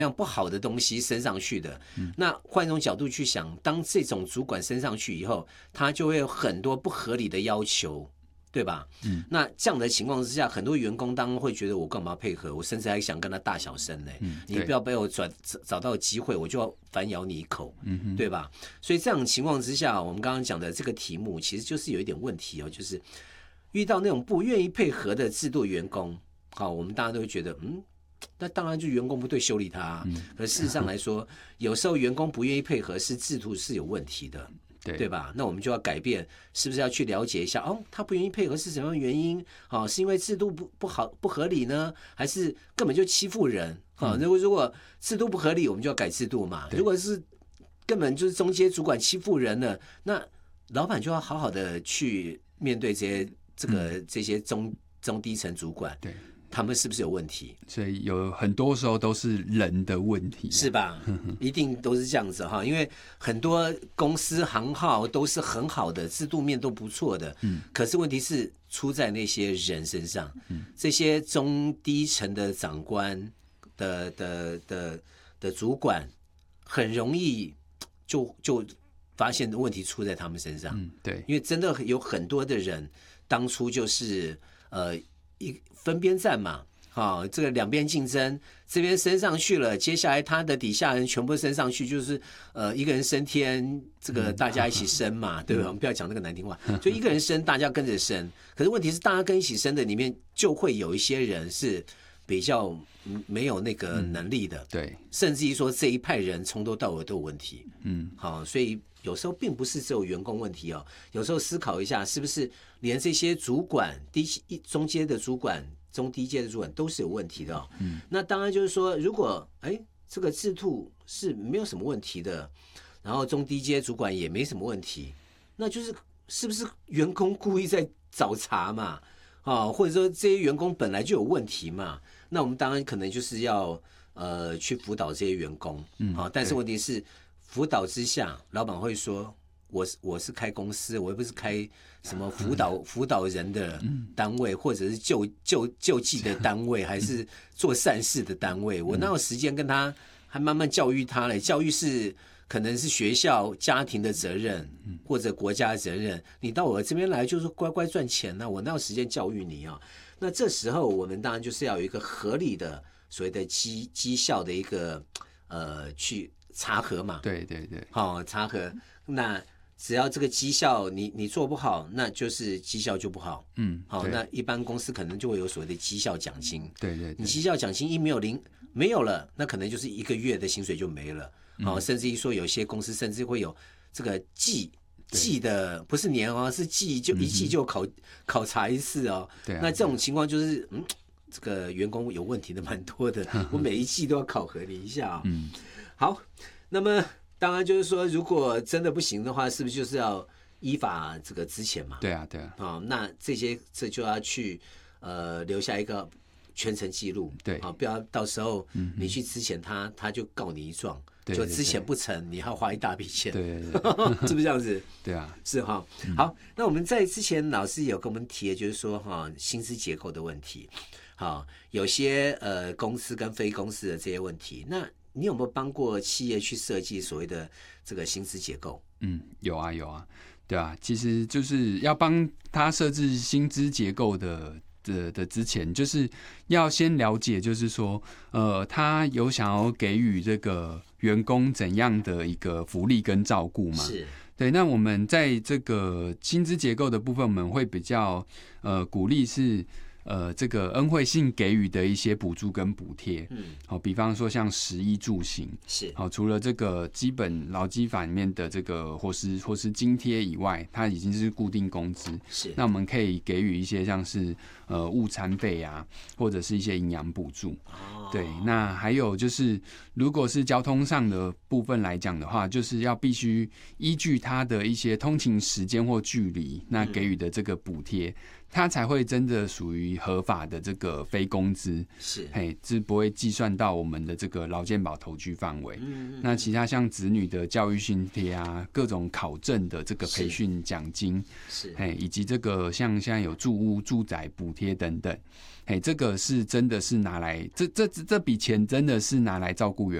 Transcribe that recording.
样不好的东西升上去的。那换一种角度去想，当这种主管升上去以后，他就会有很多不合理的要求，对吧？那这样的情况之下，很多员工当然会觉得我干嘛配合，我甚至还想跟他大小声呢。你不要被我找到机会，我就要反咬你一口，对吧？所以这样的情况之下，我们刚刚讲的这个题目其实就是有一点问题哦，就是遇到那种不愿意配合的制度员工，好，我们大家都会觉得那当然就员工不对，修理他。可事实上来说，有时候员工不愿意配合是制度是有问题的，对吧？那我们就要改变，是不是要去了解一下？他不愿意配合是什么样的原因？是因为制度不好不合理呢，还是根本就欺负人？如果制度不合理，我们就要改制度嘛。如果是根本就是中阶主管欺负人了，那老板就要好好的去面对这些中低层主管。对。他们是不是有问题？ 所以有很多时候都是人的问题， 是吧？一定都是这样子哈，因为很多公司行号都是很好的，制度面都不错的，可是问题是出在那些人身上，这些中低层的长官的主管，很容易就发现问题出在他们身上， 对， 因为真的有很多的人当初就是分边站嘛，这个两边竞争，这边升上去了，接下来他的底下人全部升上去，就是一个人升天，这个大家一起升嘛，对吧？我们不要讲那个难听话，就一个人升，大家跟着升。可是问题是，大家跟一起升的里面，就会有一些人是比较没有那个能力的， 对， 甚至于说这一派人从头到尾都有问题，好，所以有时候并不是只有员工问题哦，有时候思考一下，是不是连这些主管、中阶的主管、中低阶的主管都是有问题的哦。那当然就是说，如果这个制度是没有什么问题的，然后中低阶主管也没什么问题，那就是是不是员工故意在找茬嘛？或者说这些员工本来就有问题嘛？那我们当然可能就是要去辅导这些员工，但是问题是辅导之下，老板会说我是开公司，我又不是开什么辅导人的单位，或者是救济的单位，还是做善事的单位，我哪有时间跟他还慢慢教育他嘞？教育是可能是学校、家庭的责任，或者国家的责任。你到我这边来就是乖乖赚钱呢，我哪有时间教育你啊？那这时候我们当然就是要有一个合理的所谓的绩效的一个去查核嘛。 对对对， 查核。那只要这个绩效你做不好，那就是绩效就不好。那一般公司可能就会有所谓的绩效奖金。对对，你绩效奖金没有了，那可能就是一个月的薪水就没了。甚至于说有些公司甚至会有这个季的，不是年是季，就一季就考察一次哦。那这种情况就是这个员工有问题的蛮多的，我每一季都要考核你一下好，那么当然就是说，如果真的不行的话，是不是就是要依法这个资遣嘛？ 对啊。 那这就要去留下一个全程记录，对，不要到时候你去资遣他就告你一状。就资遣不成，你还要花一大笔钱，对，是不是这样子？ 对啊， 是哈。好，那我们在之前老师有跟我们提的，就是说薪资结构的问题，有些公司跟非公司的这些问题，那你有没有帮过企业去设计所谓的这个薪资结构？ 有啊，对啊，其实就是要帮他设置薪资结构的之前，就是要先了解，就是说，他有想要给予这个员工怎样的一个福利跟照顾吗？是，对。那我们在这个薪资结构的部分，我们会比较鼓励是这个恩惠性给予的一些补助跟补贴，比方说像食衣住行，是，除了这个基本劳基法里面的这个或是津贴以外，它已经是固定工资，是，那我们可以给予一些像是误餐费啊，或者是一些营养补助，对。那还有就是，如果是交通上的部分来讲的话，就是要必须依据它的一些通勤时间或距离，那给予的这个补贴。 它才会真的属于合法的这个非工资， 是， 是不会计算到我们的这个劳健保投据范围。那其他像子女的教育津贴啊，各种考证的这个培训奖金， 是， 以及这个像现在有住屋、住宅补贴等等，这个是真的是拿来这笔钱真的是拿来照顾员